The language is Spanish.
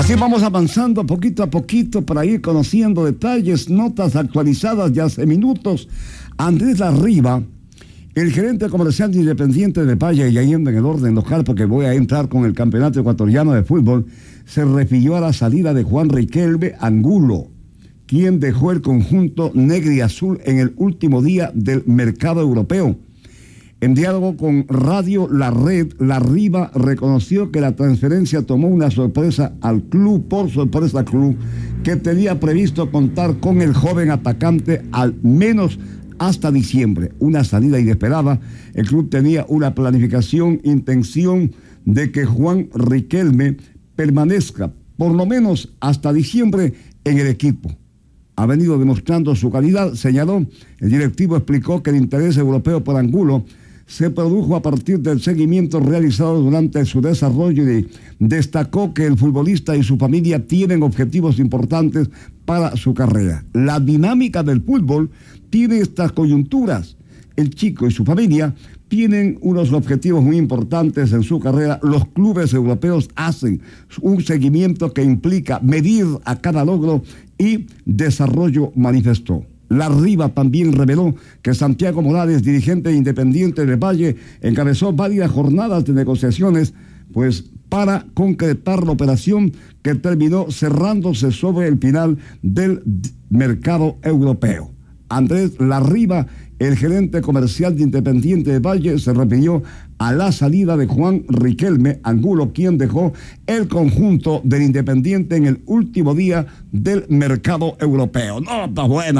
Así vamos avanzando poquito a poquito para ir conociendo detalles, notas actualizadas de hace minutos. Andrés Larriba, el gerente comercial de Independiente de Valle, y ahí en el orden local, porque voy a entrar con el Campeonato Ecuatoriano de Fútbol, se refirió a la salida de Juan Riquelme Angulo, quien dejó el conjunto negro y azul en el último día del mercado europeo. En diálogo con Radio La Red, Larriba reconoció que la transferencia tomó una sorpresa al club, por sorpresa al club, que tenía previsto contar con el joven atacante al menos hasta diciembre. Una salida inesperada. El club tenía una planificación, intención de que Juan Riquelme permanezca por lo menos hasta diciembre en el equipo. Ha venido demostrando su calidad, señaló. El directivo explicó que el interés europeo por Angulo se produjo a partir del seguimiento realizado durante su desarrollo y destacó que el futbolista y su familia tienen objetivos importantes para su carrera. La dinámica del fútbol tiene estas coyunturas. El chico y su familia tienen unos objetivos muy importantes en su carrera. Los clubes europeos hacen un seguimiento que implica medir a cada logro y desarrollo, manifestó. Larriba también reveló que Santiago Morales, dirigente Independiente del Valle, encabezó varias jornadas de negociaciones, pues para concretar la operación que terminó cerrándose sobre el final del mercado europeo. Andrés Larriba, el gerente comercial de Independiente del Valle, se refirió a la salida de Juan Riquelme Angulo, quien dejó el conjunto del Independiente en el último día del mercado europeo. Nota buena.